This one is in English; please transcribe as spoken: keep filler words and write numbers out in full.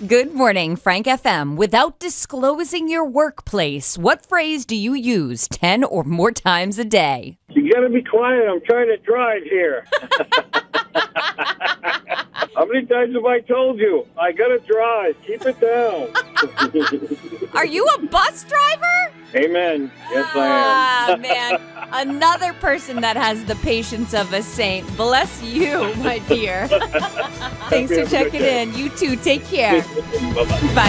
Good morning, Frank F M. Without disclosing your workplace, what phrase do you use ten or more times a day? You gotta be quiet. I'm trying to drive here. How many times have I told you? I gotta drive. Keep it down. Are you a bus driver? Amen. Yes, I Ah, man. Another person that has the patience of a saint. Bless you, my dear. Thanks for checking in. You too. Take care. am. Bye-bye. Bye.